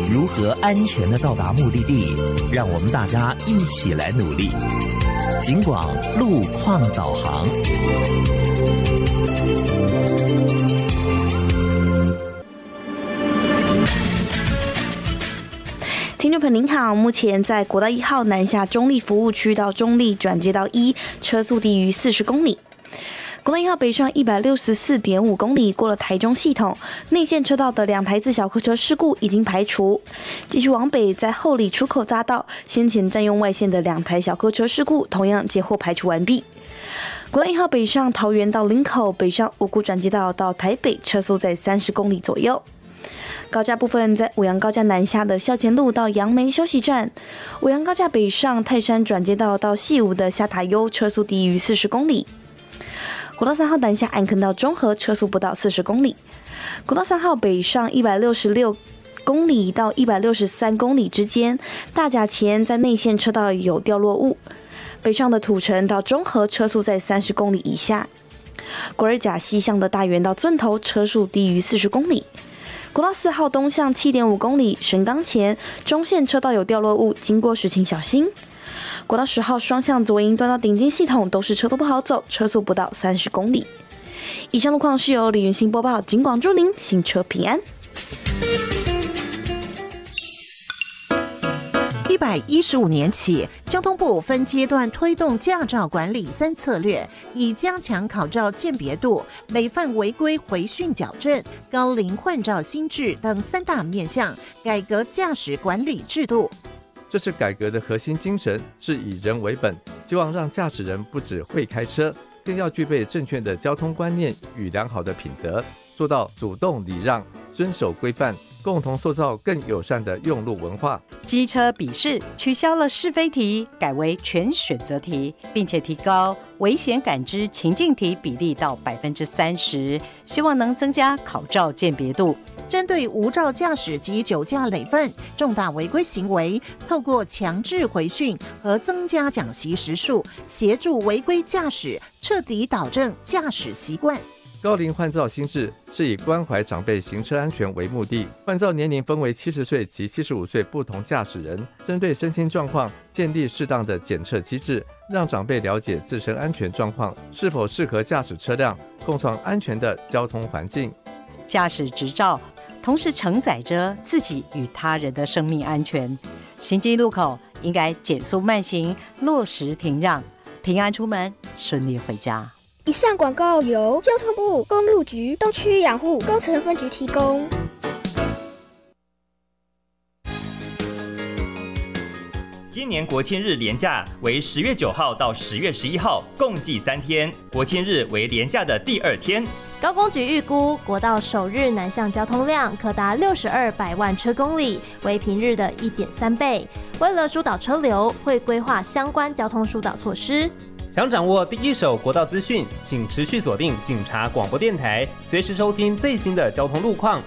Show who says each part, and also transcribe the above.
Speaker 1: 如何安全地到达目的地，让我们大家一起来努力。警广路况导航。
Speaker 2: 听众朋友您好，目前在国道1号南下中立服务区到中立转接道1，车速低于40公里。国道1号北上164.5公里，过了台中系统内线车道的2台自小客车事故已经排除。继续往北，在后里出口匝道先前占用外线的2台小客车事故同样截获排除完毕。国道1号北上桃园到林口，北上五股转接道到台北，车速在30公里左右。高架部分，在五杨高架南下的校前路到杨梅休息站，五杨高架北上泰山转接道到细武的下塔悠，车速低于40公里。国道3号南下安坑到中和，车速不到40公里。国道3号北上166公里到163公里之间，大甲前在内线车道有掉落物。北上的土城到中和，车速在30公里以下。国二甲西向的大园到圳头，车速低于40公里。国道4号东向7.5公里，神冈前中线车道有掉落物，经过时请小心。国道10号双向左营端到顶金系统都是车都不好走，车速不到30公里。以上路况是由李云兴播报，警广祝您行车平安。
Speaker 3: 115年起，交通部分阶段推动驾照管理3策略，以加强考照鉴别度、累犯违规回训矫正、高龄换照新制等3大面向，改革驾驶管理制度。
Speaker 4: 这是改革的核心精神，是以人为本，希望让驾驶人不只会开车，更要具备正确的交通观念与良好的品德，做到主动礼让、遵守规范，共同塑造更友善的用路文化。
Speaker 5: 机车笔试取消了是非题，改为全选择题，并且提高危险感知情境题比例到30%，希望能增加考照鉴别度。
Speaker 3: 针对无照驾驶及酒驾累犯、重大违规行为，透过强制回训和增加讲习时数，协助违规驾驶彻底导正驾驶习惯。
Speaker 4: 高龄换照新制是以关怀长辈行车安全为目的，换照年龄分为70岁及75岁不同驾驶人，针对身心状况建立适当的检测机制，让长辈了解自身安全状况是否适合驾驶车辆，共创安全的交通环境。
Speaker 5: 驾驶执照同时承载着自己与他人的生命安全，行经路口应该减速慢行，落实停让，平安出门，顺利回家。
Speaker 6: 以上广告由交通部公路局东区养护工程分局提供。
Speaker 7: 今年国庆日连假为10月9号到10月11号，共计3天。国庆日为连假的第2天。
Speaker 8: 高工局预估，国道首日南向交通量可达62百万车公里，为平日的1.3倍。为了疏导车流，会规划相关交通疏导措施。
Speaker 9: 想掌握第一手国道资讯，请持续锁定警察广播电台，随时收听最新的交通路况